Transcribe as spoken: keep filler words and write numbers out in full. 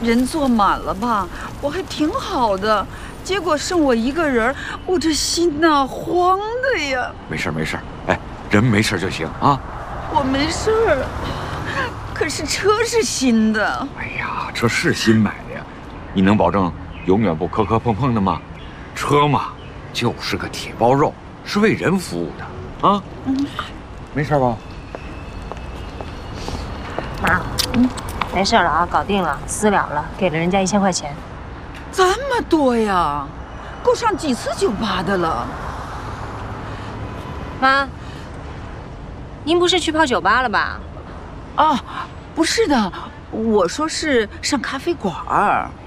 人坐满了吧，我还挺好的，结果剩我一个人，我这心呐慌的呀。 没事没事，哎，人没事就行啊。 我没事儿，可是车是新的。 哎呀，车是新买的呀，你能保证永远不磕磕碰碰的吗？车嘛，就是个铁包肉，是为人服务的啊。嗯，没事吧？ 妈，嗯，没事了啊，搞定了，私了了，给了人家一千块钱。 这么多呀，够上几次酒吧的了。 妈，您不是去泡酒吧了吧？ 啊，不是的，我说是上咖啡馆儿。